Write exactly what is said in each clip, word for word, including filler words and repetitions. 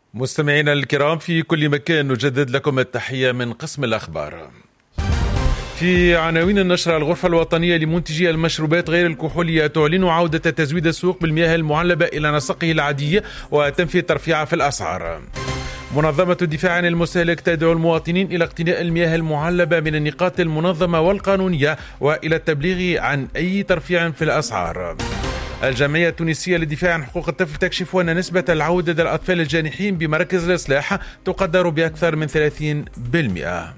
مستمعينا الكرام في كل مكان، نجدد لكم التحية من قسم الأخبار. في عناوين النشرة: الغرفة الوطنية لمنتجي المشروبات غير الكحولية تعلن عودة تزويد السوق بالمياه المعلبة إلى نسقه العادي وتنفي الترفيع في الأسعار. منظمة الدفاع عن المستهلك تدعو المواطنين إلى اقتناء المياه المعلبة من النقاط المنظمة والقانونية وإلى التبليغ عن أي ترفيع في الأسعار. الجمعية التونسية للدفاع عن حقوق الطفل تكشف أن نسبة العودة للأطفال الجانحين بمراكز الإصلاح تقدر بأكثر من ثلاثين بالمئة.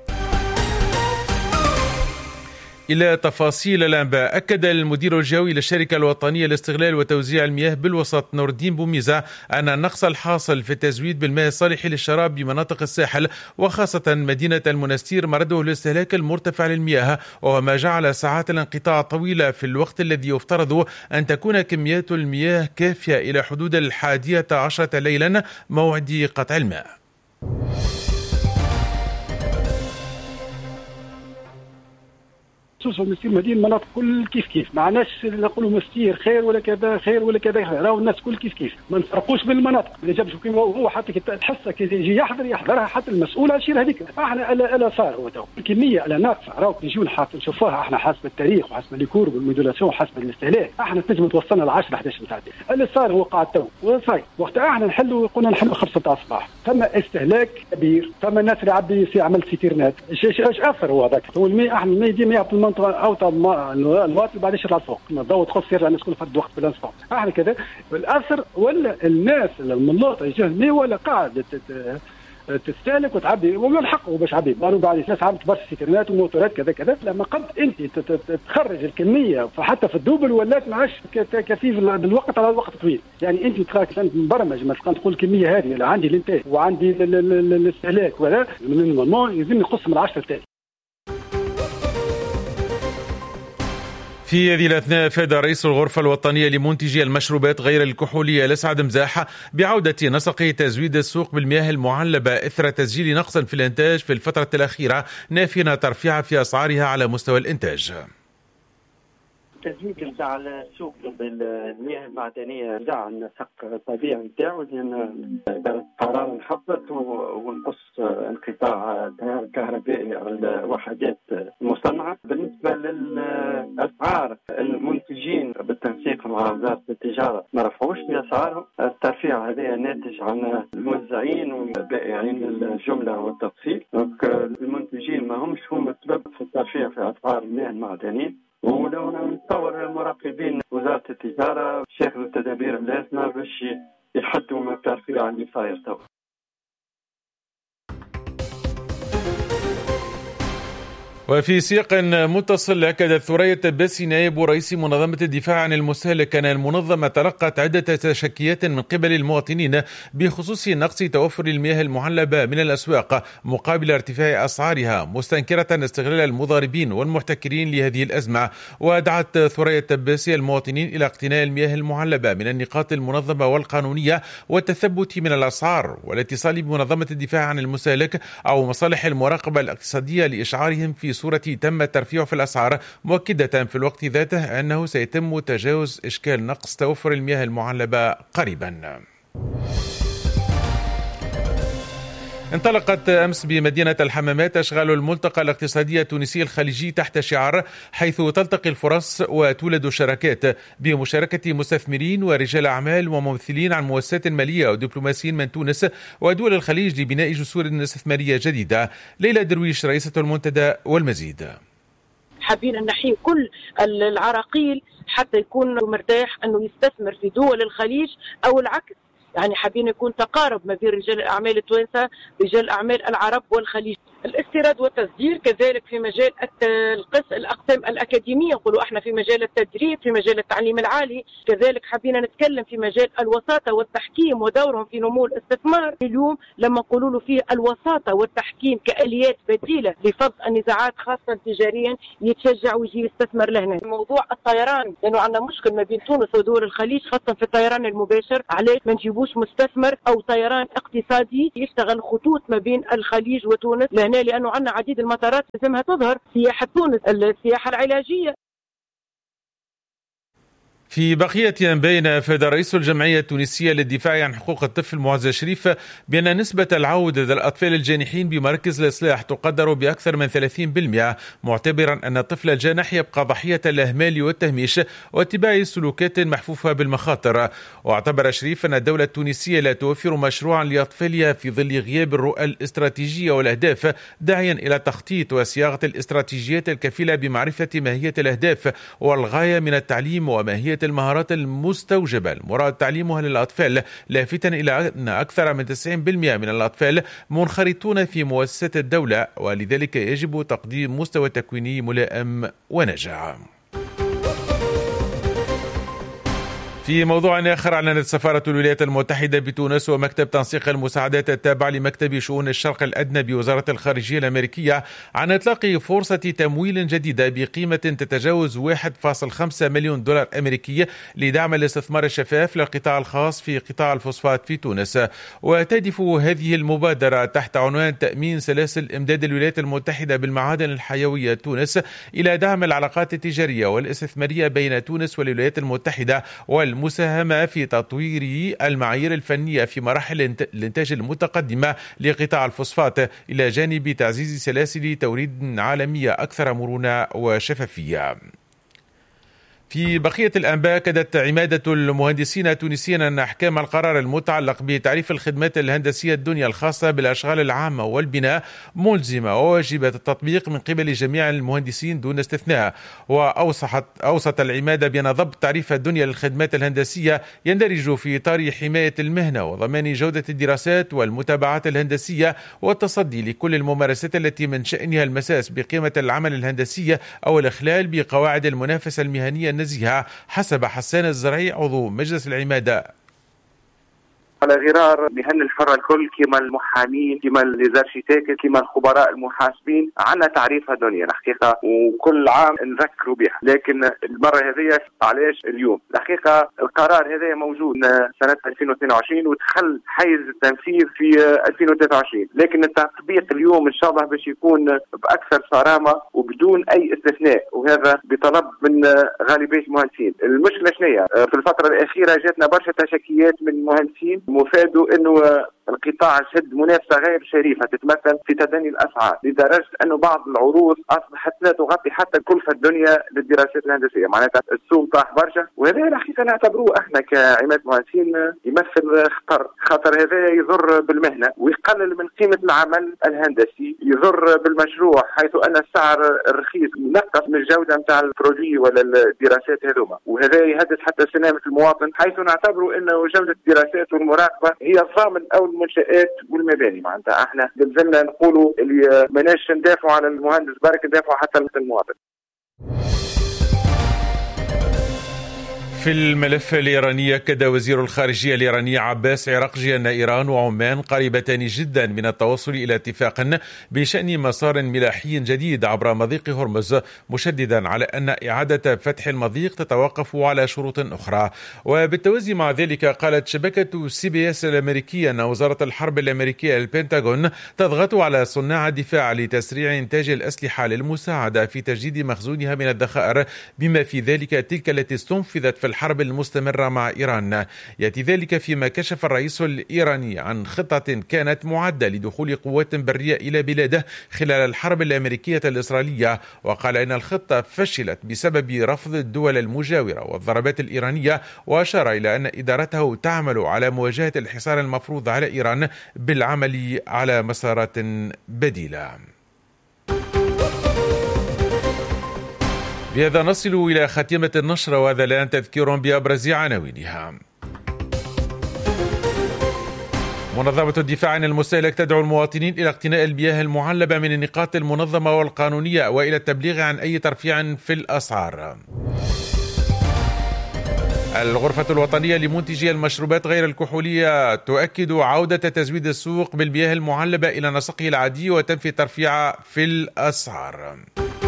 إلى تفاصيل الأنباء. أكد المدير الجوي للشركة الوطنية لاستغلال وتوزيع المياه بالوسط نور الدين بوميزة أن النقص الحاصل في التزويد بالماء الصالح للشراب بمناطق الساحل وخاصة مدينة المنستير مرده الاستهلاك المرتفع للمياه، وهو ما جعل ساعات الانقطاع طويلة في الوقت الذي يفترض أن تكون كميات المياه كافية إلى حدود الحادية عشرة ليلا موعد قطع الماء. خصوصا مستير مدينة المناطق كل كيف كيف، معناش نقولوا مستير خير ولا كذا خير ولا كذا، راهو الناس كل كيف كيف، ما نفرقوش بين المناطق. اللي جاب كيما هو حتى تحسه كي يجي يحضر يحضرها حتى المسؤول على الشيء هذيك. احنا الا الا صار هو تو الكميه الا ناقصه، راهو نجيو نحاسب نشوفوها احنا حسب التاريخ وحسب الكور والمودولاسيون حسب الاستهلاك، احنا تنجم توصلنا ل عشرة احد عشر متعدي. اللي صار هو قاعد تو وصاي وقتها احنا نحلوا قلنا نحلوا خمسة تاع الصباح، ثم استهلاك كبير، ثم الناس اللي عبي يعمل سيتيرنات. ايش ايش اثر هو هذاك؟ هو الماء احنا الماء ديما يعطي المنطقه او الوقت بعد يطلع الفوق، الضوء تخص يرجع الناس كل فرد وقت بالانسفاق. احنا كذا بالاثر ولا الناس من اللوطه يجاه الماء ولا قاعد تستهلك وتعبي ومن حقه باش عبي قالوا بعد الناس عملت برشا سيترنات وموتورات كذا كذا. لما قد انت تخرج الكميه فحتى في الدوبل ولات ما عادش كثيف بالوقت على الوقت طويل. يعني انت تراك مبرمج ما تقول الكميه هذه اللي عندي الانتاج وعندي الاستهلاك ولا من المضمون يلزمني نقص من عشرة التالي. في هذه الأثناء أفاد رئيس الغرفة الوطنية لمنتجي المشروبات غير الكحولية لسعد مزاح بعودة نسق تزويد السوق بالمياه المعلبة إثر تسجيل نقص في الإنتاج في الفترة الأخيرة، نافيا ترفيع في أسعارها على مستوى الإنتاج. التزويد نتاع السوق بالمياه المعدنيه نتاع النسق الطبيعي نتاعو، لان قرار انحطت ونقص انقطاع التيار الكهربائي على الوحدات المصنعه. بالنسبه للاسعار المنتجين بالتنسيق مع وزاره التجاره ما رفعوش في اسعارهم. الترفيع هذا ناتج عن الموزعين وبائعين الجمله والتفصيل. المنتجين ما همش هم السبب في الترفيع في اسعار المياه المعدنيه، ولو نتصور المراقبين وزارة التجارة شاخذوا التدابير اللازمة باش يحدوا من الترفيع اللي صاير تو. وفي سياق متصل، أكد ثريا التباسي نائب رئيس منظمة الدفاع عن المستهلك أن المنظمة تلقت عدة تشكيات من قبل المواطنين بخصوص نقص توفر المياه المعلبة من الأسواق مقابل ارتفاع أسعارها، مستنكرة استغلال المضاربين والمحتكرين لهذه الأزمة. ودعت ثريا التباسي المواطنين إلى اقتناء المياه المعلبة من النقاط المنظمة والقانونية والتثبت من الأسعار والاتصال بمنظمة الدفاع عن المستهلك أو مصالح المراقبة الاقتصادية لإشعارهم في صورة تم الترفيع في الأسعار، مؤكدة في الوقت ذاته أنه سيتم تجاوز إشكال نقص توفر المياه المعلبة قريبا. انطلقت أمس بمدينة الحمامات أشغال الملتقى الاقتصادي التونسي الخليجي تحت شعار حيث تلتقي الفرص وتولد الشراكات، بمشاركة مستثمرين ورجال أعمال وممثلين عن مؤسسات مالية ودبلوماسيين من تونس ودول الخليج لبناء جسور استثمارية جديدة. ليلى درويش رئيسة المنتدى والمزيد. حابين نحيي كل العراقيل حتى يكون مرتاح أنه يستثمر في دول الخليج أو العكس، يعني حابين يكون تقارب ما بين رجال الأعمال التوانسة رجال الأعمال العرب والخليج. الاستيراد والتصدير كذلك في مجال القس الأقسام الأكاديمية، نقولوا احنا في مجال التدريب في مجال التعليم العالي. كذلك حابين نتكلم في مجال الوساطة والتحكيم ودورهم في نمو الاستثمار. اليوم لما نقولوا له فيه الوساطة والتحكيم كآليات بديلة لفض النزاعات خاصة تجاريا يتشجع ويجي يستثمر لهنا. موضوع الطيران لأنه عندنا مشكل ما بين تونس ودول الخليج خاصة في الطيران المباشر، عليه ما نجيبوش مستثمر أو طيران اقتصادي يشتغل خطوط ما بين الخليج وتونس لهنا، لأنه عندنا عديد المطارات لازمها تظهر سياحة تونس السياحة العلاجية. في بقية أنبائنا، أفاد رئيس الجمعية التونسية للدفاع عن حقوق الطفل معز شريف بأن نسبة العودة للأطفال الجانحين بمراكز الإصلاح تقدر بأكثر من ثلاثين بالمئة، معتبرا أن الطفل الجانح يبقى ضحية الإهمال والتهميش واتباع سلوكات محفوفة بالمخاطر. واعتبر شريف أن الدولة التونسية لا توفر مشروعا لأطفالها في ظل غياب الرؤى الاستراتيجية والأهداف، داعيا إلى تخطيط وصياغة الاستراتيجيات الكفيلة بمعرفة ماهية الأهداف والغاية من التعليم وماهية المهارات المستوجبة المراد تعليمها للأطفال، لافتا إلى أن أكثر من تسعين بالمئة من الأطفال منخرطون في مؤسسات الدولة، ولذلك يجب تقديم مستوى تكويني ملائم وناجع. في موضوع آخر، أعلنت سفارة الولايات المتحدة بتونس ومكتب تنسيق المساعدات التابع لمكتب شؤون الشرق الأدنى بوزارة الخارجية الأمريكية عن إطلاق فرصة تمويل جديدة بقيمة تتجاوز واحد فاصلة خمسة مليون دولار أمريكي لدعم الاستثمار الشفاف للقطاع الخاص في قطاع الفوسفات في تونس. وتهدف هذه المبادرة تحت عنوان تأمين سلاسل إمداد الولايات المتحدة بالمعادن الحيوية تونس إلى دعم العلاقات التجارية والاستثمارية بين تونس والولايات المتحدة وال المساهمة في تطوير المعايير الفنية في مراحل الإنتاج المتقدمة لقطاع الفوسفات، إلى جانب تعزيز سلاسل توريد عالمية أكثر مرونة وشفافية. في بقية الأنباء، أكدت عمادة المهندسين التونسيين أن أحكام القرار المتعلق بتعريف الخدمات الهندسية الدنيا الخاصة بالأشغال العامة والبناء ملزمة وواجبة التطبيق من قبل جميع المهندسين دون استثناء. وأوصت أوصت العمادة بأن ضبط تعريف الدنيا للخدمات الهندسية يندرج في إطار حماية المهنة وضمان جودة الدراسات والمتابعات الهندسية والتصدي لكل الممارسات التي من شأنها المساس بقيمة العمل الهندسي أو الإخلال بقواعد المنافسة المهنية النزيهة، حسب حسان الزرعي عضو مجلس العمادة. على غرار مهن الحرة الكل كما المحامين كما ليزارشيتيك كما الخبراء المحاسبين عنا تعريفها دنيا الحقيقة، وكل عام نذكروا بها، لكن المرة هذه علاش اليوم؟ الحقيقة القرار هذا موجود سنة ألفين واثنين وعشرين ودخل حيز التنفيذ في ألفين وثلاثة وعشرين، لكن التطبيق اليوم إن شاء الله باش يكون بأكثر صرامة وبدون أي استثناء، وهذا بطلب من غالبية المهندسين. المشكلة شنية؟ في الفترة الأخيرة جاتنا برشا تشكيات من المهندسين مفادوا انه القطاع شد منافسه غير شريفه تتمثل في تدني الاسعار، لدرجه انه بعض العروض اصبحت لا تغطي حتى كلفه الدنيا للدراسات الهندسيه، معناتها السوق طاح برشا، وهذا الحقيقه نعتبروه احنا كعماد مهندسين يمثل خطر، خطر هذا يضر بالمهنه ويقلل من قيمه العمل الهندسي، يضر بالمشروع حيث ان السعر الرخيص ينقص من الجوده نتاع البرودوي ولا الدراسات هذوما، وهذا يهدد حتى سلامه المواطن، حيث نعتبروا انه جوده الدراسات والمراقبه هي الضامن او المنشآت والمباني. معناتها احنا لازمنا نقولوا اللي ماناش ندافعوا على المهندس برك، ندافعوا حتى على المواطن. في الملف الإيراني، أكد وزير الخارجية الإيراني عباس عراقجي أن إيران وعمان قريبتان جدا من التوصل إلى اتفاق بشأن مسار ملاحي جديد عبر مضيق هرمز، مشددا على أن إعادة فتح المضيق تتوقف على شروط أخرى. وبالتوازي مع ذلك، قالت شبكة سي بي اس الأمريكية أن وزارة الحرب الأمريكية البنتاغون تضغط على صناع الدفاع لتسريع إنتاج الأسلحة للمساعدة في تجديد مخزونها من الذخائر، بما في ذلك تلك التي استنفذت في الحرب المستمرة مع إيران. يأتي ذلك فيما كشف الرئيس الإيراني عن خطة كانت معدة لدخول قوات برية إلى بلاده خلال الحرب الأمريكية الإسرائيلية، وقال إن الخطة فشلت بسبب رفض الدول المجاورة والضربات الإيرانية، وأشار إلى أن إدارته تعمل على مواجهة الحصار المفروض على إيران بالعمل على مسارات بديلة. بهذا نصل إلى خاتمة النشر، وهذا الآن تذكير بأبرز عناوينها. منظمة الدفاع عن المستهلك تدعو المواطنين إلى اقتناء المياه المعلبة من النقاط المنظمة والقانونية وإلى التبليغ عن أي ترفيع في الأسعار. الغرفة الوطنية لمنتجي المشروبات غير الكحولية تؤكد عودة تزويد السوق بالمياه المعلبة إلى نسقه العادي وتنفي الترفيع في الأسعار.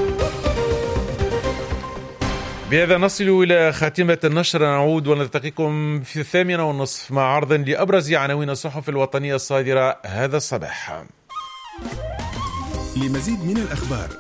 بهذا نصل إلى خاتمة النشر، نعود ونلتقيكم في الثامنة والنصف مع عرض لأبرز عناوين الصحف الوطنية الصادرة هذا الصباح. لمزيد من الأخبار